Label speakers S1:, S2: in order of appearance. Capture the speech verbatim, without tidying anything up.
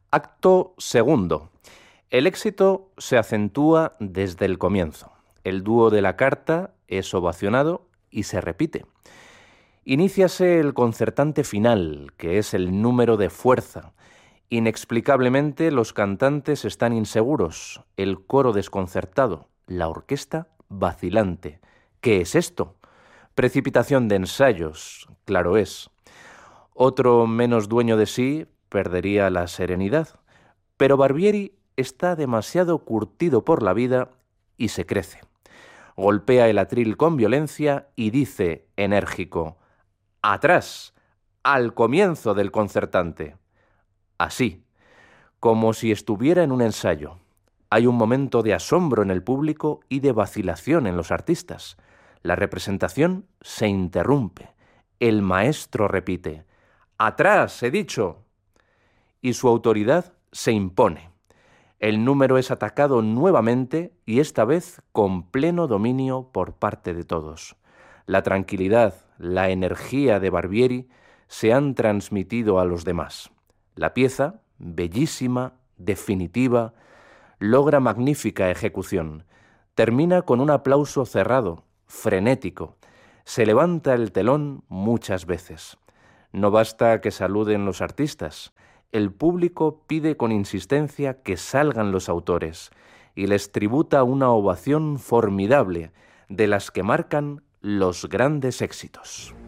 S1: Acto segundo. El éxito se acentúa desde el comienzo. El dúo de la carta es ovacionado y se repite. Iníciase el concertante final, que es el número de fuerza. Inexplicablemente los cantantes están inseguros, el coro desconcertado, la orquesta vacilante. ¿Qué es esto? Precipitación de ensayos, claro es. Otro menos dueño de sí perdería la serenidad, pero Barbieri está demasiado curtido por la vida y se crece. Golpea el atril con violencia y dice, enérgico, «Atrás, al comienzo del concertante». Así, como si estuviera en un ensayo. Hay un momento de asombro en el público y de vacilación en los artistas. La representación se interrumpe. El maestro repite, «Atrás, he dicho». Y su autoridad se impone. El número es atacado nuevamente y esta vez con pleno dominio por parte de todos. La tranquilidad, la energía de Barbieri se han transmitido a los demás. La pieza, bellísima, definitiva, logra magnífica ejecución. Termina con un aplauso cerrado, frenético. Se levanta el telón muchas veces. No basta que saluden los artistas. El público pide con insistencia que salgan los autores y les tributa una ovación formidable de las que marcan los grandes éxitos.